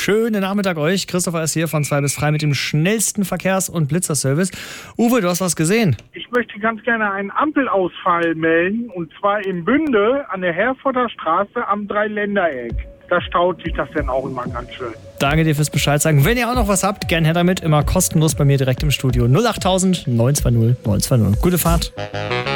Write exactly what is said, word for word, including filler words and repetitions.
schönen Nachmittag euch. Christopher ist hier von zwei bis drei mit dem schnellsten Verkehrs- und Blitzerservice. Uwe, du hast was gesehen. Ich möchte ganz gerne einen Ampelausfall melden, und zwar in Bünde an der Herforder Straße am Dreiländereck. Da staut sich das denn auch immer ganz schön. Danke dir fürs Bescheid sagen. Wenn ihr auch noch was habt, gern her damit. Immer kostenlos bei mir direkt im Studio. null acht tausend neun zwei null neun zwei null. Gute Fahrt.